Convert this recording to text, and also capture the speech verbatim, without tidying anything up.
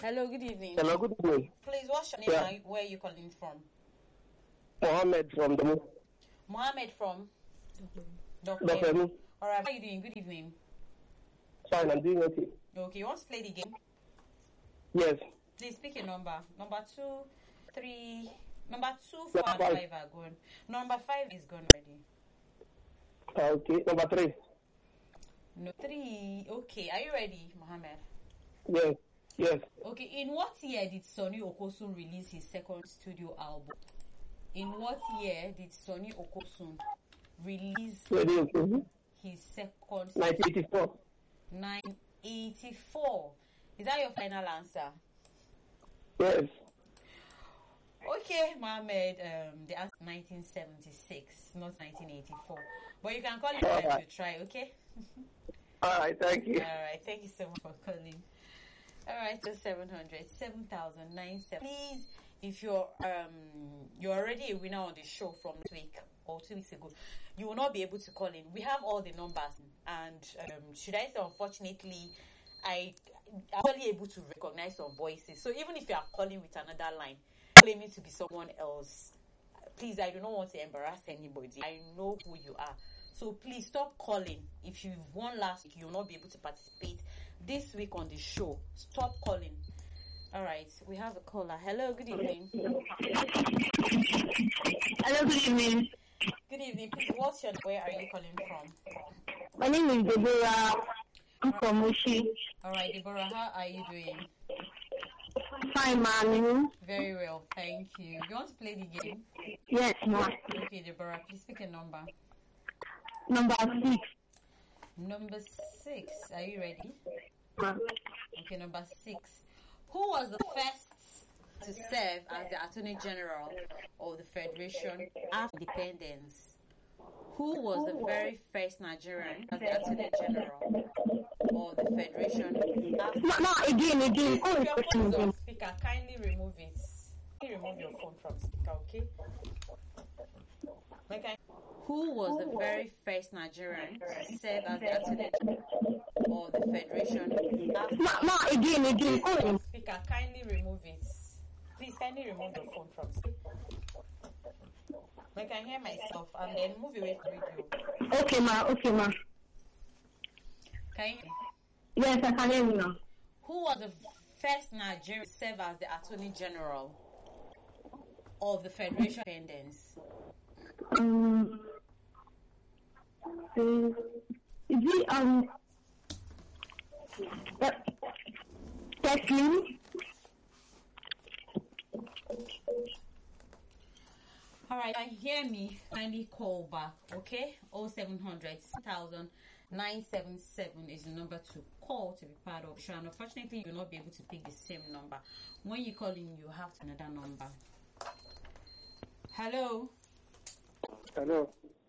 Hello, good evening. Hello, good evening. Please, what's your name Yeah. and where are you calling from? Mohammed from the Mohammed from Doctor Doctor M. M. All right, how are you doing? Good evening. Fine, I'm doing okay. Okay, you want to play the game? Yes. Please pick a number. Number two, three, number two, four, and Number five five. are gone. Number five is gone already. Okay, number three. No, three. Okay, are you ready, Mohammed? Yes. Yes. Okay, in what year did Sonny Okosun release his second studio album? In what year did Sonny Okosun release Ready, okay. his second nineteen eighty-four. nineteen eighty-four? Is that your final answer? Yes. Okay, Mohammed, um, the answer nineteen seventy-six, not nineteen eighty-four. But you can call it All time right. to try, okay? All right, thank you. All right, thank you so much for calling. All right, so seven hundred, seven thousand nine hundred. Please, if you're um you're already a winner on the show from this week or two weeks ago, you will not be able to call in. We have all the numbers, and um, should I say, unfortunately, I I'm only able to recognize some voices. So even if you are calling with another line, claiming to be someone else, please, I do not want to embarrass anybody. I know who you are. So please stop calling. If you've won last week, you'll not be able to participate this week on the show. Stop calling. All right, we have a caller. Hello, good evening. Hello, good evening. Good evening. Please, what's your where are you calling from? My name is Deborah. I'm from Mushi. All right, Deborah, how are you doing? Fine, ma'am. Very well, thank you. You want to play the game? Yes, ma'am. Okay, Deborah, please pick a number. Number six. Number six. Are you ready? Ma'am. Okay, number six. Who was the first to serve as the Attorney General of the Federation after independence? Who was the very first Nigerian as the Attorney General of the Federation after? No, no, again, again. Call If the your question phone is on again. speaker, kindly remove it. Kindly remove your phone from speaker, okay? Okay. Who was the very first Nigerian to serve as the Attorney General of the Federation after? No, no, again, again. Call the Speaker, kindly remove it. Please kindly remove your phone from speaker. I can hear myself and then move away from radio. Okay, ma'am. Okay, ma'am. Can you? Yes, I can hear you now. Who was the first Nigerian to serve as the Attorney General of the Federation of Independence? Um, uh, is it, um, uh, Teslim? All right, can you hear me? Kindly call back, okay? oh seven hundred, six thousand nine seven seven is the number to call to be part of the show. And unfortunately, you will not be able to pick the same number. When you call in, you have another number. Hello? Hello.